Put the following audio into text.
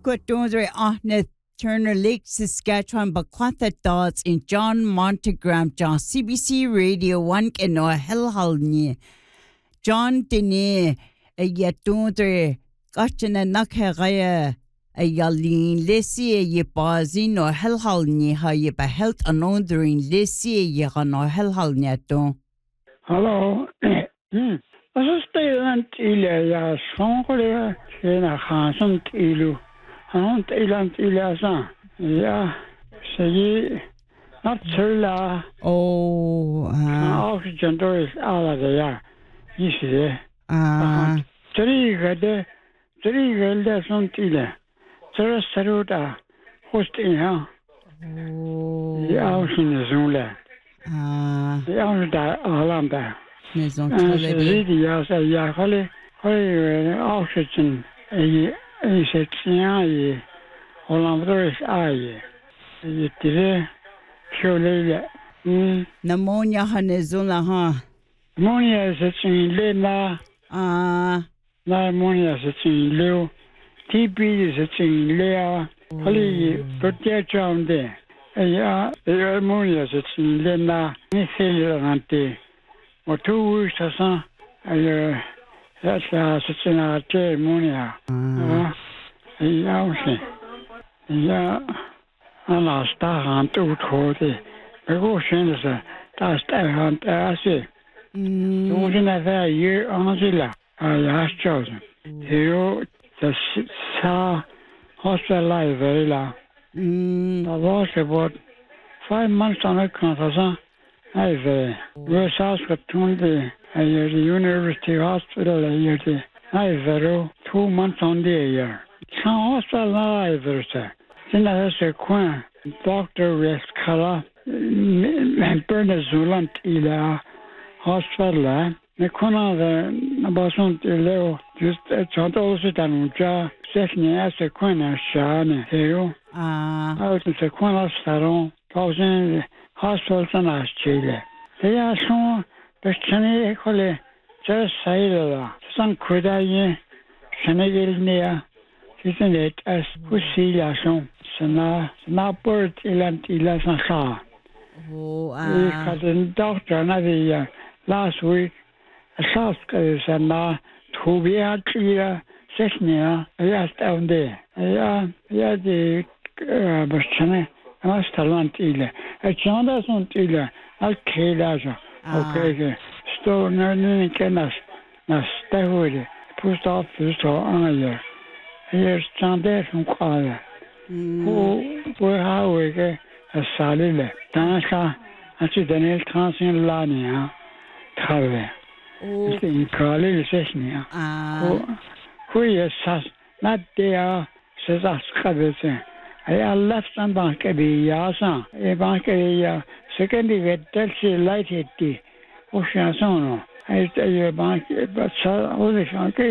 Quatondre Ahnet Turner Lake, Saskatchewan, Bakwatha Thoughts in John Montagram, John CBC Radio 1 Keno Helhalni. John Dene Yatondre Gachana Nakagaya Yalin Lessie Yebazi no Helhalni ha ye behelt anondering Lessie Yagano Helhalniaton. Hello. Das ist der Land Ilya Schongole in Hansen Ilu. Und Iland Ilyasan. Ja, sie not Zilla. Oh, Oxygen doors all of the ya. You see, three gelde sunt ile. Zara saruta host in her. Ja, aus in der Zula. Ja, da Alanda. Maison Ja, ja, oxygen. C'est tiens et Hollandais aille. Je dirais que Pneumonia Hanezula ha. Pneumonia c'est une léna. Pneumonia c'est une léo. TB c'est une léa. Allez, peut-être jamais. Pneumonia c'est une léna. Mais c'est le renté. Au tout ça sent. That's c'est une pneumonia. Ja, aussi. Ja, alles daran tut heute. Wir schön ist das daran assez. Du sind da hier an Zilla. Ja, schon. Hier das sa hospital very la. Da war about 5 months on a conference. We saw the University Hospital here. 2 months on the year. Sans hospital sir. Then I said, Dr. Reskala, Bernazulant, il a hospital. Mais quand on a besoin de l'eau, juste, quand on se donne c'est n'est pas qu'on a chane, c'est qu'on a saron, dans un hospital en Chile. C'est à son, parce que école, c'est ça là. Sans coudaille, je n'ai pas. C'est une conciliation. C'est n'a pas il a sans ça. Quand un docteur avait last week, ça que ça n'a trouvé à tirer, c'est rien. Il y a des bastonnets, un talent il est. Et j'en ai son il al-Qaïda. Ok, sto n'en kenas, na stahuri, post office to anja. Hier stande som kwala. Wo hawe ke salile. Tanka, ati Daniel Transin lani ha. Trave. C'est une calée session. Who is sas not there says us cabin. I left on bank be yasa. A bank second get taxi light it. Ocean sono. I tell you bank but all the